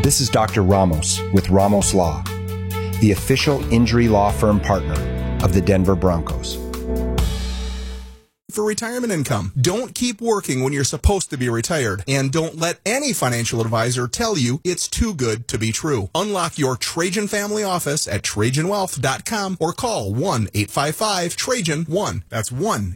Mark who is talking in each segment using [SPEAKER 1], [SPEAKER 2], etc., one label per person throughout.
[SPEAKER 1] This is Dr. Ramos with Ramos Law, the official injury law firm partner of the Denver Broncos.
[SPEAKER 2] For retirement income. Don't keep working when you're supposed to be retired. And don't let any financial advisor tell you it's too good to be true. Unlock your Trajan family office at TrajanWealth.com or call 1-855-TRAJAN-1. That's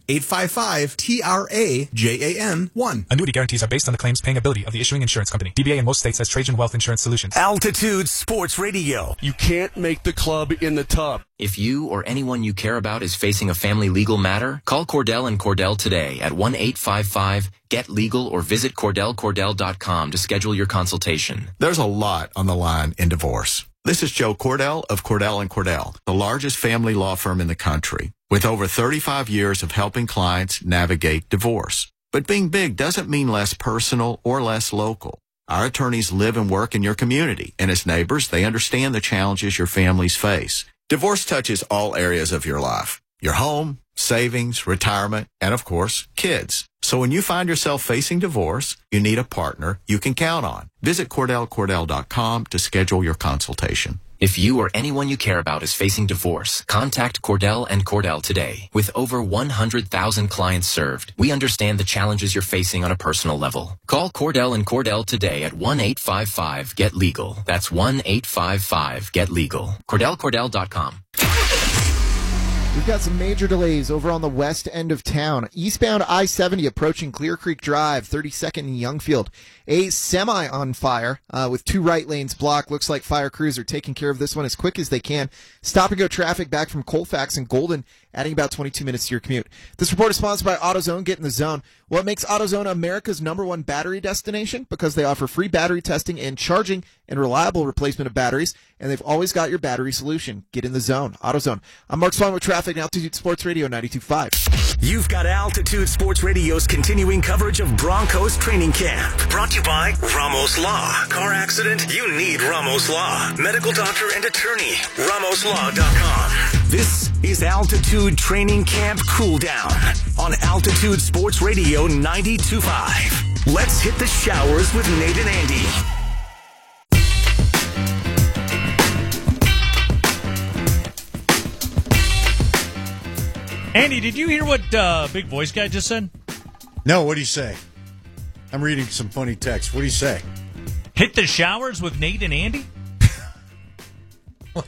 [SPEAKER 2] 1-855-TRAJAN-1.
[SPEAKER 3] Annuity guarantees are based on the claims paying ability of the issuing insurance company. DBA in most states has Trajan Wealth Insurance Solutions.
[SPEAKER 4] Altitude Sports Radio.
[SPEAKER 5] You can't make the club in the tub.
[SPEAKER 6] If you or anyone you care about is facing a family legal matter, call Cordell and Cordell today at 1-855-GET-LEGAL or visit CordellCordell.com to schedule your consultation.
[SPEAKER 7] There's a lot on the line in divorce. This is Joe Cordell of Cordell & Cordell, the largest family law firm in the country, with over 35 years of helping clients navigate divorce. But being big doesn't mean less personal or less local. Our attorneys live and work in your community, and as neighbors, they understand the challenges your families face. Divorce touches all areas of your life, your home, savings, retirement, and of course, kids. So when you find yourself facing divorce, you need a partner you can count on. Visit CordellCordell.com to schedule your consultation.
[SPEAKER 6] If you or anyone you care about is facing divorce, contact Cordell and Cordell today. With over 100,000 clients served, we understand the challenges you're facing on a personal level. Call Cordell and Cordell today at 1-855-GET-LEGAL. That's 1-855-GET-LEGAL. CordellCordell.com.
[SPEAKER 8] We've got some major delays over on the west end of town. Eastbound I-70 approaching Clear Creek Drive, 32nd and Youngfield. A semi on fire with two right lanes blocked. Looks like fire crews are taking care of this one as quick as they can. Stop-and-go traffic back from Colfax and Golden, adding about 22 minutes to your commute. This report is sponsored by AutoZone. Get in the zone. What makes AutoZone America's #1 battery destination? Because they offer free battery testing and charging and reliable replacement of batteries, and they've always got your battery solution. Get in the zone. AutoZone. I'm Mark Swan with traffic and Altitude Sports Radio 92.5.
[SPEAKER 4] You've got Altitude Sports Radio's continuing coverage of Broncos training camp. Brought to you by Ramos Law. Car accident? You need Ramos Law. Medical doctor and attorney. RamosLaw.com. This is Altitude Training Camp Cool Down on Altitude Sports Radio 92.5. Let's hit the showers with Nate and Andy.
[SPEAKER 9] Andy, did you hear what Big Voice Guy just said?
[SPEAKER 10] No, what do you say? I'm reading some funny text. What do you say?
[SPEAKER 9] Hit the showers with Nate and Andy?
[SPEAKER 10] Well,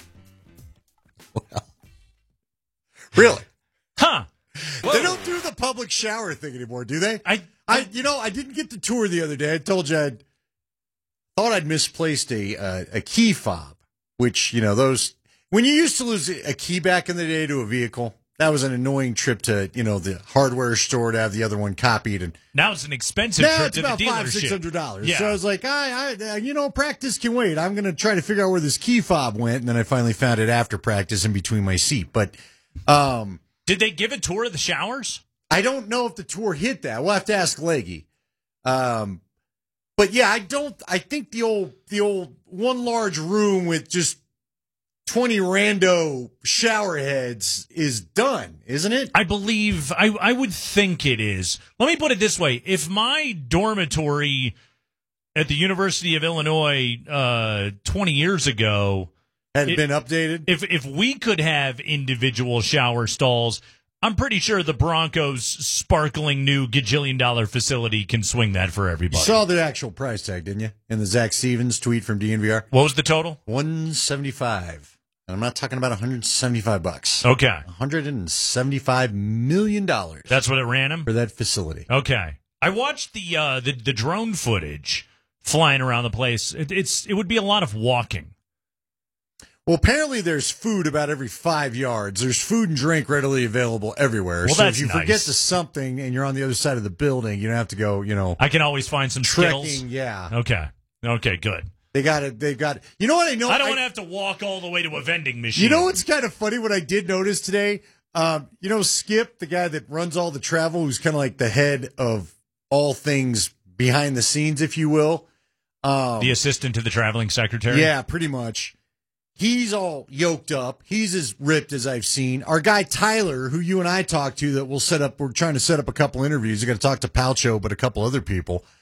[SPEAKER 10] really?
[SPEAKER 9] Huh.
[SPEAKER 10] Whoa. They don't do the public shower thing anymore, do they? I didn't get the tour the other day. I told you I thought I'd misplaced a key fob, which, those, when you used to lose a key back in the day to a vehicle, that was an annoying trip to, the hardware store to have the other one copied. And
[SPEAKER 9] now it's an expensive trip to the dealership.
[SPEAKER 10] Now it's about $500-$600.
[SPEAKER 9] Yeah.
[SPEAKER 10] So I was like, practice can wait. I'm going to try to figure out where this key fob went. And then I finally found it after practice in between my seat. But
[SPEAKER 9] did they give a tour of the showers?
[SPEAKER 10] I don't know if the tour hit that. We'll have to ask Leggy. But yeah, I think the old one large room with just 20 rando shower heads is done, isn't it?
[SPEAKER 9] I believe, I would think it is. Let me put it this way. If my dormitory at the University of Illinois 20 years ago
[SPEAKER 10] had been updated,
[SPEAKER 9] if we could have individual shower stalls, I'm pretty sure the Broncos' sparkling new gajillion-dollar facility can swing that for everybody.
[SPEAKER 10] You saw the actual price tag, didn't you? In the Zach Stevens tweet from DNVR.
[SPEAKER 9] What was the total?
[SPEAKER 10] $175. And I'm not talking about $175.
[SPEAKER 9] Okay.
[SPEAKER 10] $175 million.
[SPEAKER 9] That's what it ran him?
[SPEAKER 10] For that facility.
[SPEAKER 9] Okay. I watched the drone footage flying around the place. It would be a lot of walking.
[SPEAKER 10] Well, apparently there's food about every 5 yards. There's food and drink readily available everywhere.
[SPEAKER 9] Well,
[SPEAKER 10] so
[SPEAKER 9] that's
[SPEAKER 10] if you
[SPEAKER 9] nice.
[SPEAKER 10] Forget to something and you're on the other side of the building, you don't have to go,
[SPEAKER 9] I can always find some
[SPEAKER 10] trekking,
[SPEAKER 9] Skittles.
[SPEAKER 10] Yeah.
[SPEAKER 9] Okay, good.
[SPEAKER 10] They've got it. You know what I know?
[SPEAKER 9] I don't want to have to walk all the way to a vending machine.
[SPEAKER 10] You know what's kind of funny? What I did notice today, Skip, the guy that runs all the travel, who's kind of like the head of all things behind the scenes, if you will.
[SPEAKER 9] The assistant to the traveling secretary?
[SPEAKER 10] Yeah, pretty much. He's all yoked up. He's as ripped as I've seen. Our guy Tyler, who you and I talked to, we're trying to set up a couple interviews. You got to talk to Palcho, but a couple other people.